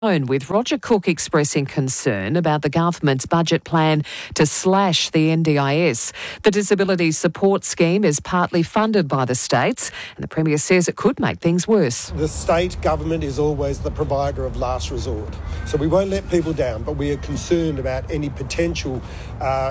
With Roger Cook expressing concern about the government's budget plan to slash the NDIS. The Disability Support Scheme is partly funded by the states, and the Premier says it could make things worse. The state government is always the provider of last resort, so we won't let people down, but we are concerned about any potential